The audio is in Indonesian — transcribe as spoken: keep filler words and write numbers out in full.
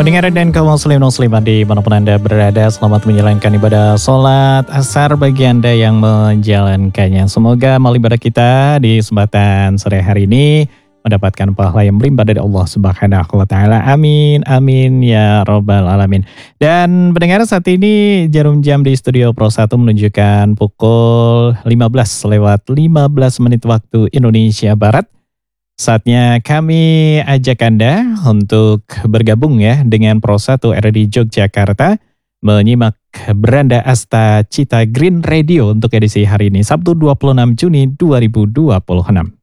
Pendengar dan kaum muslim muslimat di manapun Anda berada, selamat menjalankan ibadah sholat asar bagi Anda yang menjalankannya. Semoga amal ibadah kita di kesempatan sore hari ini mendapatkan pahala yang melimpah dari Allah Subhanahu wa taala. Amin amin ya robbal alamin. Dan pendengar, saat ini jarum jam di studio Pro satu menunjukkan pukul lima belas lewat lima belas menit waktu Indonesia Barat. Saatnya kami ajak Anda untuk bergabung ya dengan Pro satu R D Yogyakarta, menyimak Beranda Asta Cita Green Radio untuk edisi hari ini Sabtu dua puluh enam Juni dua ribu dua puluh enam.